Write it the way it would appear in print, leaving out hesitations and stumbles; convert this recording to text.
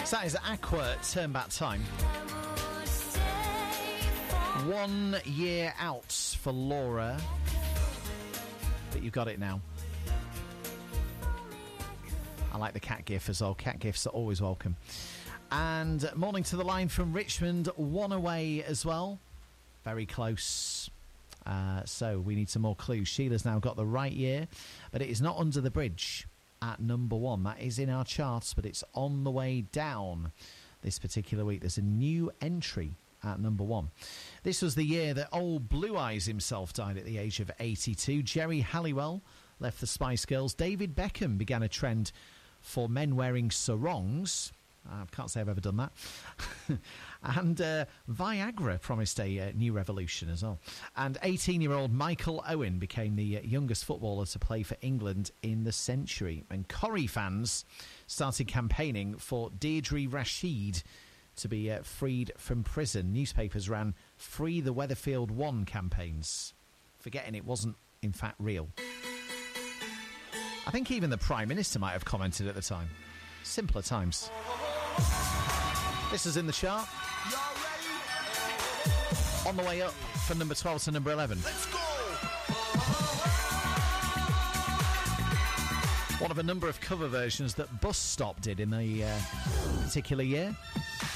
So that is Aqua, Turn Back Time. 1 year out for Laura. But you got it now. I like the cat gif as well. Cat gifs are always welcome. And morning to the line from Richmond. 1 away as well. Very close. So we need some more clues. Sheila's now got the right year, but it is not Under the Bridge at number 1. That is in our charts, but it's on the way down this particular week. There's a new entry at number 1. This was the year that old Blue Eyes himself died at the age of 82. Jerry Halliwell left the Spice Girls. David Beckham began a trend for men wearing sarongs. I can't say I've ever done that. And Viagra promised a new revolution as well. And 18-year-old Michael Owen became the youngest footballer to play for England in the century. And Corrie fans started campaigning for Deirdre Rashid to be freed from prison. Newspapers ran Free the Weatherfield 1 campaigns, forgetting it wasn't, in fact, real. I think even the Prime Minister might have commented at the time. Simpler times. This is in the chart. On the way up from number 12 to number 11. Let's go! One of a number of cover versions that Bus Stop did in the particular year.